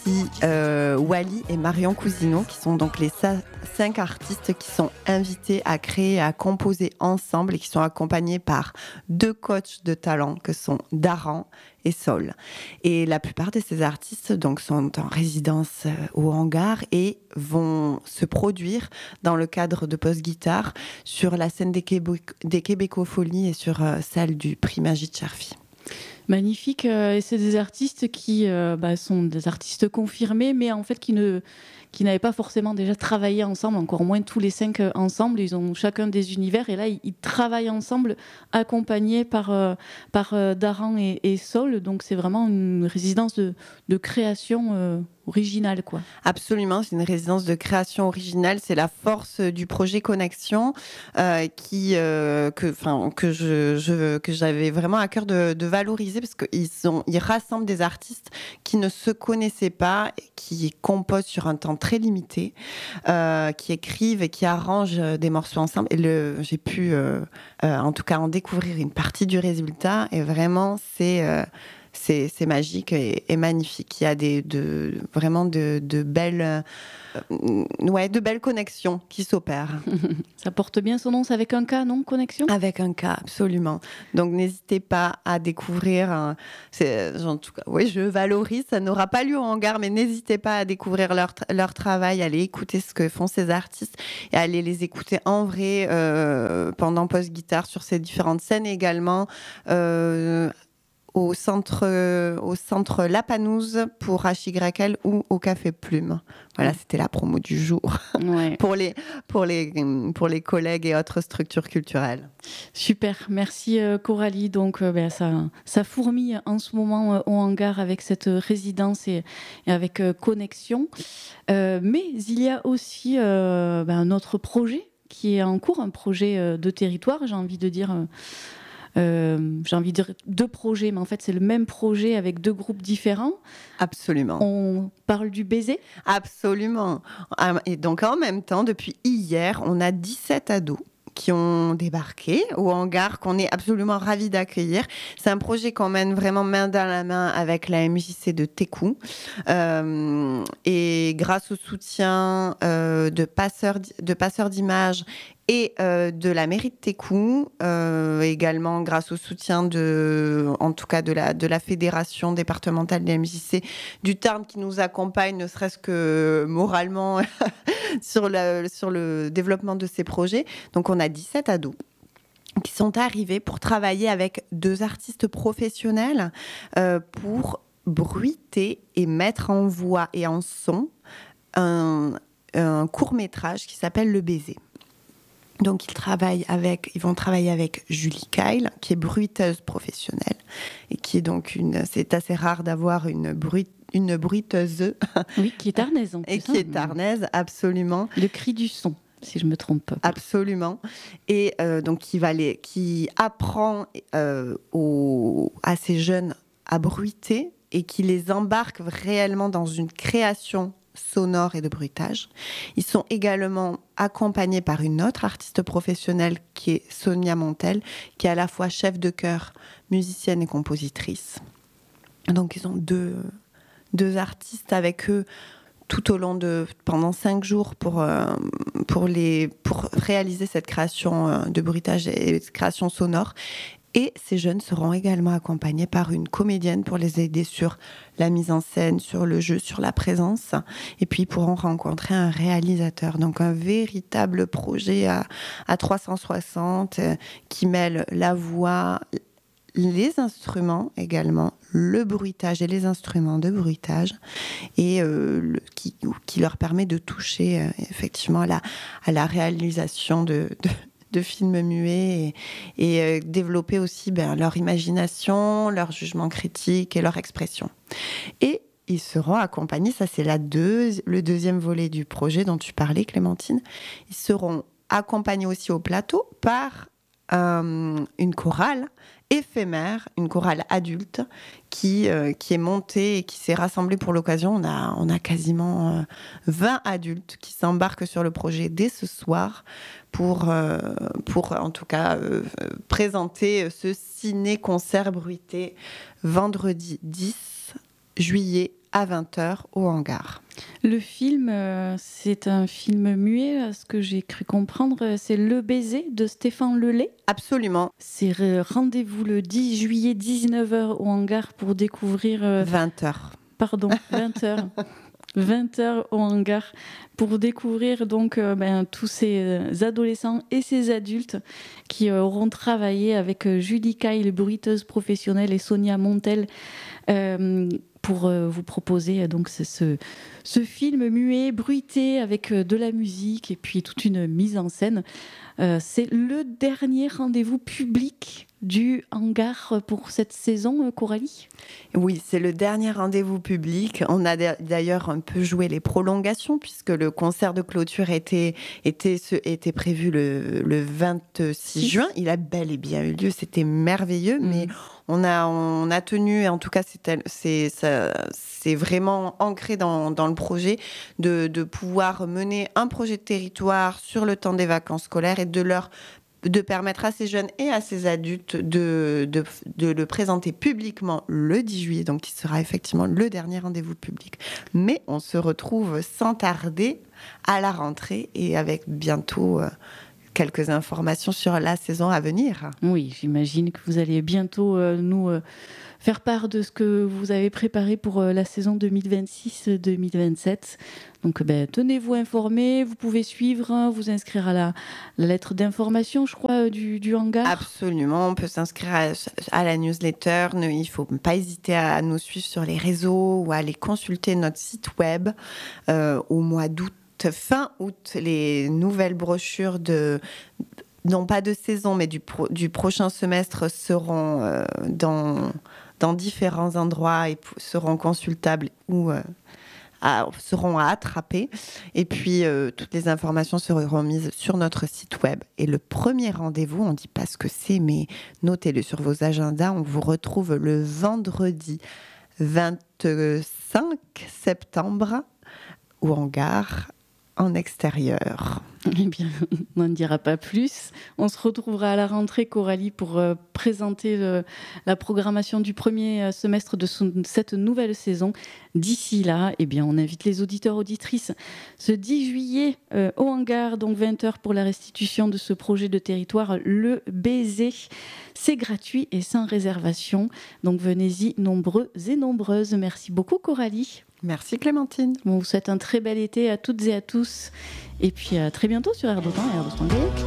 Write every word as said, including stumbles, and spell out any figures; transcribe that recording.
aussi euh, Wally et Marion Cousineau, qui sont donc les sa- cinq artistes qui sont invités à créer et à composer ensemble et qui sont accompagnés par deux coachs de talent que sont Daran et Sol. Et la plupart de ces artistes donc, sont en résidence euh, au hangar et vont se produire dans le cadre de Post Guitare sur la scène des, Québec- des Québécofolies et sur euh, celle du Prix Magie de Cherfi. Magnifique, euh, et c'est des artistes qui euh, bah, sont des artistes confirmés, mais en fait qui ne qui n'avaient pas forcément déjà travaillé ensemble, encore moins tous les cinq euh, ensemble. Ils ont chacun des univers et là ils, ils travaillent ensemble, accompagnés par euh, par euh, Daran et, et Sol. Donc c'est vraiment une résidence de, de création euh, originale, quoi. Absolument, c'est une résidence de création originale. C'est la force du projet Connexion euh, qui euh, que enfin que je, je que j'avais vraiment à cœur de, de valoriser parce qu'ils sont ils rassemblent des artistes qui ne se connaissaient pas, qui composent sur un temps très limité, euh, qui écrivent et qui arrangent des morceaux ensemble. Et le j'ai pu euh, euh, en tout cas en découvrir une partie du résultat et vraiment c'est euh, C'est, c'est magique et, et magnifique. Il y a des, de, vraiment de, de, belles, euh, ouais, de belles connexions qui s'opèrent. Ça porte bien son nom, c'est avec un K, non? Connexion? Avec un K, absolument. Donc n'hésitez pas à découvrir. Euh, c'est, en tout cas, oui, je valorise. Ça n'aura pas lieu au hangar, mais n'hésitez pas à découvrir leur, leur travail, à aller écouter ce que font ces artistes et à aller les écouter en vrai euh, pendant Post Guitare sur ces différentes scènes également. Euh, au centre, euh, au centre La Panouse pour H Y L ou au Café Plume. Voilà, c'était la promo du jour Ouais. pour, les, pour, les, pour les collègues et autres structures culturelles. Super, merci euh, Coralie. Donc euh, ben, ça, ça fourmille en ce moment euh, au hangar avec cette résidence et, et avec euh, Connexion. Euh, mais il y a aussi euh, ben, un autre projet qui est en cours, un projet euh, de territoire, j'ai envie de dire... Euh, Euh, j'ai envie de dire deux projets, mais en fait, c'est le même projet avec deux groupes différents. Absolument. On parle du baiser. Absolument. Et donc, en même temps, depuis hier, on a dix-sept ados qui ont débarqué au hangar, qu'on est absolument ravis d'accueillir. C'est un projet qu'on mène vraiment main dans la main avec la M J C de Técou. Euh, et grâce au soutien euh, de passeurs, de passeurs d'images et euh, de la mairie de Técou, euh, également grâce au soutien de, en tout cas de la, de la fédération départementale des M J C du Tarn qui nous accompagne, ne serait-ce que moralement sur, la, sur le développement de ces projets. Donc on a dix-sept ados qui sont arrivés pour travailler avec deux artistes professionnels euh, pour bruiter et mettre en voix et en son un, un court-métrage qui s'appelle Le Baiser. Donc ils travaillent avec, ils vont travailler avec Julie Kyle, qui est bruiteuse professionnelle et qui est donc une, c'est assez rare d'avoir une bruit, une bruiteuse. Oui, qui est tarnaise en plus. Et qui est tarnaise, absolument. Le cri du son, si je me trompe pas. Absolument. Et euh, donc qui va les, qui apprend euh, aux, à ces jeunes à bruiter et qui les embarque réellement dans une création sonore et de bruitage. Ils sont également accompagnés par une autre artiste professionnelle qui est Sonia Montel, qui est à la fois chef de chœur, musicienne et compositrice. Donc ils ont deux, deux artistes avec eux tout au long de pendant cinq jours pour euh, pour les pour réaliser cette création euh, de bruitage et de création sonore. Et ces jeunes seront également accompagnés par une comédienne pour les aider sur la mise en scène, sur le jeu, sur la présence. Et puis, ils pourront rencontrer un réalisateur. Donc, un véritable projet à, à trois cent soixante euh, qui mêle la voix, les instruments également, le bruitage et les instruments de bruitage, et euh, le, qui, qui leur permet de toucher euh, effectivement à la, à la réalisation de... de de films muets et, et euh, développer aussi ben, leur imagination, leur jugement critique et leur expression. Et ils seront accompagnés, ça c'est la deux, le deuxième volet du projet dont tu parlais, Clémentine, ils seront accompagnés aussi au plateau par euh, une chorale éphémère, une chorale adulte qui, euh, qui est montée et qui s'est rassemblée pour l'occasion. On a, on a quasiment euh, vingt adultes qui s'embarquent sur le projet dès ce soir pour, euh, pour en tout cas, euh, présenter ce ciné-concert bruité vendredi dix juillet à vingt heures au hangar. Le film, euh, c'est un film muet, à ce que j'ai cru comprendre. C'est Le baiser de Stéphane Lelay. Absolument. C'est euh, rendez-vous le dix juillet, dix-neuf heures au hangar pour découvrir... Euh, vingt heures. Pardon, vingt heures. vingt heures au hangar pour découvrir donc euh, ben, tous ces adolescents et ces adultes qui euh, auront travaillé avec euh, Julie Kyle, bruiteuse professionnelle, et Sonia Montel euh, pour euh, vous proposer euh, donc ce, ce, ce film muet, bruité, avec euh, de la musique et puis toute une mise en scène. Euh, c'est le dernier rendez-vous public du hangar pour cette saison, Coralie ? Oui, c'est le dernier rendez-vous public. On a d'ailleurs un peu joué les prolongations puisque le concert de clôture était, était, était prévu le, le vingt-six juin. Il a bel et bien eu lieu, c'était merveilleux, mmh. mais on a, on a tenu, et en tout cas c'est, c'est, ça, c'est vraiment ancré dans, dans le projet de, de pouvoir mener un projet de territoire sur le temps des vacances scolaires et de leur de permettre à ces jeunes et à ces adultes de, de, de le présenter publiquement le dix juillet, donc qui sera effectivement le dernier rendez-vous public. Mais on se retrouve sans tarder à la rentrée et avec bientôt euh, quelques informations sur la saison à venir. Oui, j'imagine que vous allez bientôt euh, nous euh, faire part de ce que vous avez préparé pour euh, la saison deux mille vingt-six deux mille vingt-sept. Donc ben, tenez-vous informés, vous pouvez suivre, hein, vous inscrire à la, la lettre d'information, je crois, du, du hangar. Absolument, on peut s'inscrire à, à la newsletter. Il ne faut pas hésiter à nous suivre sur les réseaux ou à aller consulter notre site web euh, au mois d'août, fin août, les nouvelles brochures de... non pas de saison, mais du, pro, du prochain semestre seront euh, dans, dans différents endroits et p- seront consultables ou euh, à, seront à attraper. Et puis, euh, toutes les informations seront mises sur notre site web. Et le premier rendez-vous, on ne dit pas ce que c'est, mais notez-le sur vos agendas. On vous retrouve le vendredi vingt-cinq septembre au hangar en extérieur. Eh bien, on n'en dira pas plus. On se retrouvera à la rentrée, Coralie, pour euh, présenter le, la programmation du premier semestre de son, cette nouvelle saison. D'ici là, eh bien, on invite les auditeurs, auditrices, ce dix juillet euh, au hangar, donc vingt heures pour la restitution de ce projet de territoire, Le Baiser. C'est gratuit et sans réservation. Donc venez-y nombreux et nombreuses. Merci beaucoup, Coralie. Merci Clémentine. On vous souhaite un très bel été à toutes et à tous. Et puis à très bientôt sur Air d'Otan et Air de Gaillec.